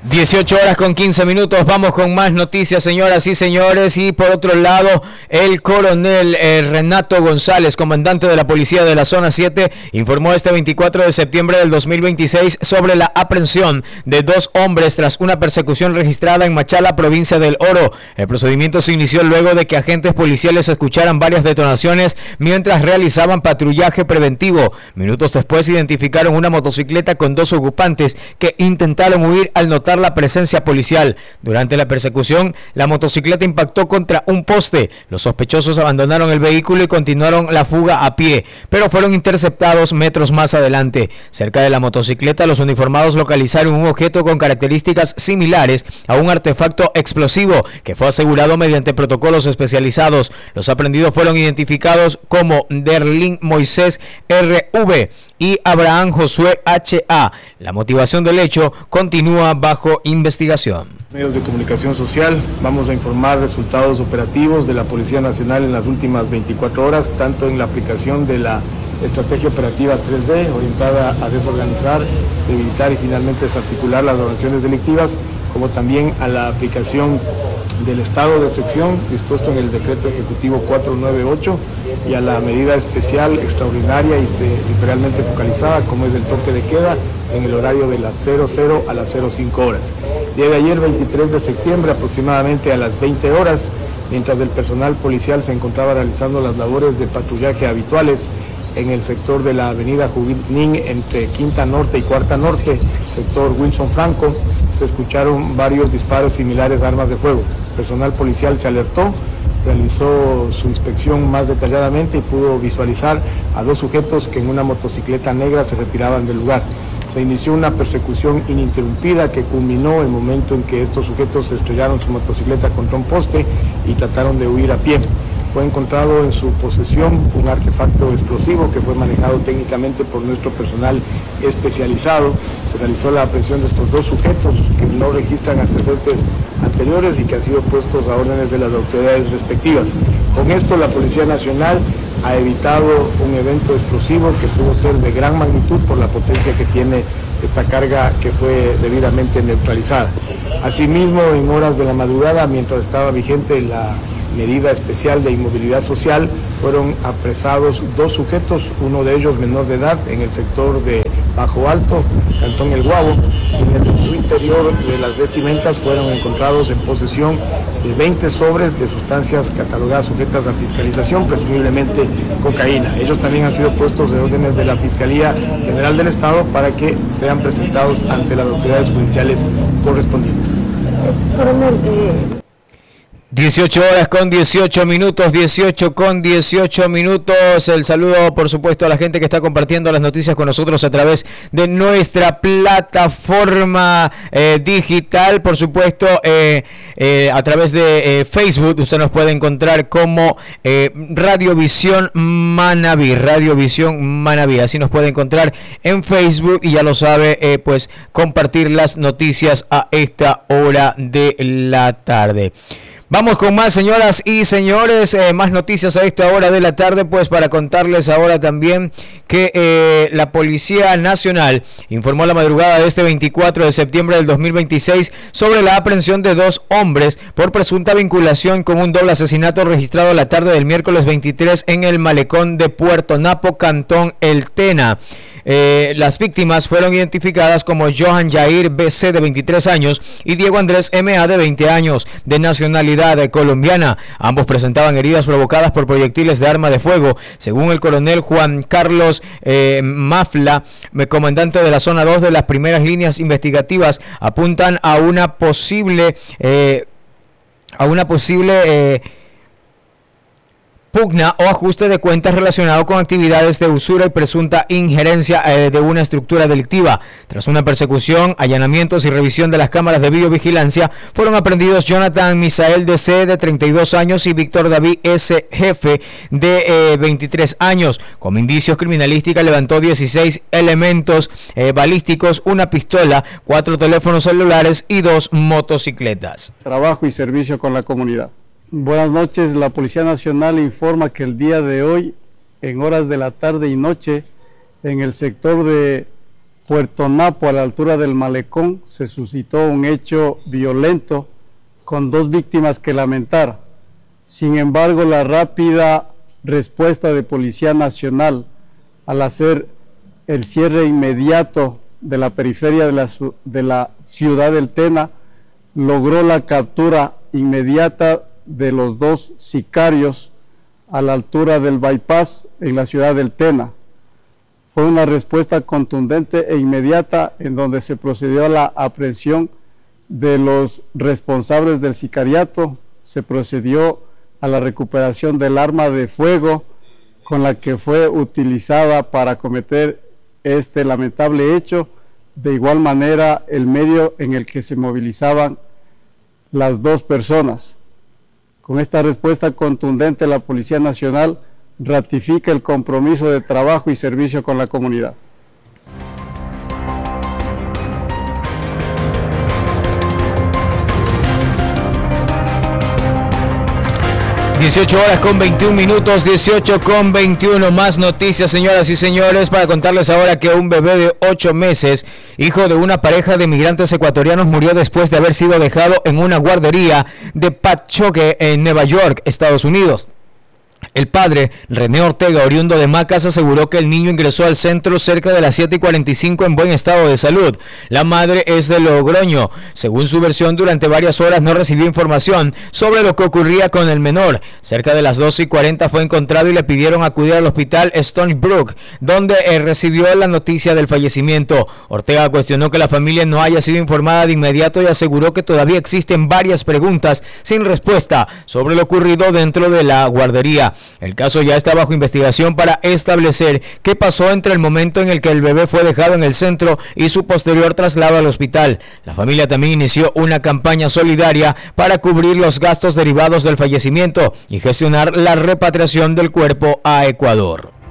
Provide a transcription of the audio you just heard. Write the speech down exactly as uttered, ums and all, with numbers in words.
dieciocho horas con quince minutos, vamos con más noticias, señoras y señores. Y por otro lado, el coronel eh, Renato González, comandante de la policía de la zona siete, informó este veinticuatro de septiembre del dos mil veintiséis sobre la aprehensión de dos hombres tras una persecución registrada en Machala, provincia del Oro. El procedimiento se inició luego de que agentes policiales escucharan varias detonaciones mientras realizaban patrullaje preventivo. Minutos después identificaron una motocicleta con dos ocupantes que intentaron huir al notar la presencia policial. Durante la persecución, la motocicleta impactó contra un poste. Los sospechosos abandonaron el vehículo y continuaron la fuga a pie, pero fueron interceptados metros más adelante. Cerca de la motocicleta, los uniformados localizaron un objeto con características similares a un artefacto explosivo que fue asegurado mediante protocolos especializados. Los aprendidos fueron identificados como Derlin Moisés R V y Abraham Josué H A. La motivación del hecho continúa bajo investigación. Medios de comunicación social, vamos a informar resultados operativos de la Policía Nacional en las últimas veinticuatro horas, tanto en la aplicación de la estrategia operativa tres D, orientada a desorganizar, debilitar y finalmente desarticular las organizaciones delictivas, como también a la aplicación del estado de sección dispuesto en el decreto ejecutivo cuatrocientos noventa y ocho y a la medida especial, extraordinaria y literalmente focalizada, como es el toque de queda en el horario de las cero cero a las cero cinco horas. El día de ayer, veintitrés de septiembre, aproximadamente a las veinte horas, mientras el personal policial se encontraba realizando las labores de patrullaje habituales en el sector de la avenida Junín entre Quinta Norte y Cuarta Norte, sector Wilson Franco, se escucharon varios disparos similares a armas de fuego. El personal policial se alertó, realizó su inspección más detalladamente y pudo visualizar a dos sujetos que en una motocicleta negra se retiraban del lugar. Se inició una persecución ininterrumpida que culminó el momento en que estos sujetos estrellaron su motocicleta contra un poste y trataron de huir a pie. Fue encontrado en su posesión un artefacto explosivo que fue manejado técnicamente por nuestro personal especializado. Se realizó la aprehensión de estos dos sujetos que no registran antecedentes anteriores y que han sido puestos a órdenes de las autoridades respectivas. Con esto, la Policía Nacional ha evitado un evento explosivo que pudo ser de gran magnitud por la potencia que tiene esta carga, que fue debidamente neutralizada. Asimismo, en horas de la madrugada, mientras estaba vigente la medida especial de inmovilidad social, fueron apresados dos sujetos, uno de ellos menor de edad, en el sector de Bajo Alto, Cantón El Guabo, y en su interior de las vestimentas fueron encontrados en posesión de veinte sobres de sustancias catalogadas sujetas a fiscalización, presumiblemente cocaína. Ellos también han sido puestos de órdenes de la Fiscalía General del Estado para que sean presentados ante las autoridades judiciales correspondientes. Coronel, eh... dieciocho horas con dieciocho minutos, dieciocho con dieciocho minutos. El saludo, por supuesto, a la gente que está compartiendo las noticias con nosotros a través de nuestra plataforma eh, digital. Por supuesto, eh, eh, a través de eh, Facebook, usted nos puede encontrar como eh, Radiovisión Manabí, Radiovisión Manabí. Así nos puede encontrar en Facebook y ya lo sabe, eh, pues compartir las noticias a esta hora de la tarde. Vamos con más, señoras y señores, eh, más noticias a esta hora de la tarde, pues para contarles ahora también que eh, la Policía Nacional informó la madrugada de este veinticuatro de septiembre del dos mil veintiséis sobre la aprehensión de dos hombres por presunta vinculación con un doble asesinato registrado la tarde del miércoles veintitrés en el malecón de Puerto Napo, Cantón El Tena. Eh, las víctimas fueron identificadas como Johan Jair B C de veintitrés años y Diego Andrés M A de veinte años, de nacionalidad colombiana. Ambos presentaban heridas provocadas por proyectiles de arma de fuego. Según el coronel Juan Carlos eh, Mafla, comandante de la zona dos de las primeras líneas investigativas, apuntan a una posible eh, a una posible eh, pugna o ajuste de cuentas relacionado con actividades de usura y presunta injerencia eh, de una estructura delictiva. Tras una persecución, allanamientos y revisión de las cámaras de videovigilancia, fueron aprendidos Jonathan Misael D C de treinta y dos años y Víctor David S Jefe de eh, veintitrés años. Como indicios, criminalística levantó dieciséis elementos eh, balísticos, una pistola, cuatro teléfonos celulares y dos motocicletas. Trabajo y servicio con la comunidad. Buenas noches, la Policía Nacional informa que el día de hoy, en horas de la tarde y noche, en el sector de Puerto Napo, a la altura del Malecón, se suscitó un hecho violento con dos víctimas que lamentar. Sin embargo, la rápida respuesta de Policía Nacional al hacer el cierre inmediato de la periferia de la, de la ciudad del Tena logró la captura inmediata de los dos sicarios a la altura del bypass en la ciudad del Tena. Fue una respuesta contundente e inmediata en donde se procedió a la aprehensión de los responsables del sicariato, se procedió a la recuperación del arma de fuego con la que fue utilizada para cometer este lamentable hecho, de igual manera el medio en el que se movilizaban las dos personas. Con esta respuesta contundente, la Policía Nacional ratifica el compromiso de trabajo y servicio con la comunidad. dieciocho horas con veintiún minutos, dieciocho con veintiuno. Más noticias, señoras y señores, para contarles ahora que un bebé de ocho meses, hijo de una pareja de migrantes ecuatorianos, murió después de haber sido dejado en una guardería de Patchogue en Nueva York, Estados Unidos. El padre, René Ortega, oriundo de Macas, aseguró que el niño ingresó al centro cerca de las siete y cuarenta y cinco en buen estado de salud. La madre es de Logroño. Según su versión, durante varias horas no recibió información sobre lo que ocurría con el menor. Cerca de las doce y cuarenta fue encontrado y le pidieron acudir al hospital Stony Brook, donde eh, recibió la noticia del fallecimiento. Ortega cuestionó que la familia no haya sido informada de inmediato y aseguró que todavía existen varias preguntas sin respuesta sobre lo ocurrido dentro de la guardería. El caso ya está bajo investigación para establecer qué pasó entre el momento en el que el bebé fue dejado en el centro y su posterior traslado al hospital. La familia también inició una campaña solidaria para cubrir los gastos derivados del fallecimiento y gestionar la repatriación del cuerpo a Ecuador.